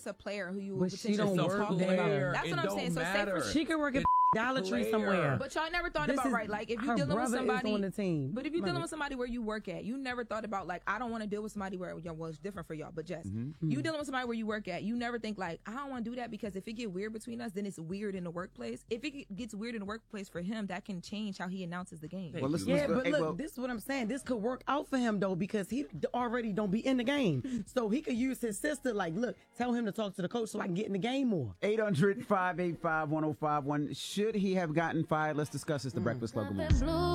it's a player who you But would she don't potentially work talk there. about. That's what I'm saying. So say for She could work at Dollar Tree somewhere. But y'all never thought This about, is- right, like, if her you're dealing with brother somebody is on the team. But if you're dealing Right. with somebody where you work at, you never thought about, like, I don't want to deal with somebody where, well, it's different for y'all, but Jess, you dealing with somebody where you work at, you never think, like, I don't want to do that, because if it get weird between us, then it's weird in the workplace. If it gets weird in the workplace for him, that can change how he announces the game. But look, this is what I'm saying. This could work out for him though, because he already don't be in the game, so he could use his sister. Like, look, tell him to talk to the coach so I can get in the game more. 800-585-1051. Should he have gotten fired? Let's discuss this. The Breakfast Club.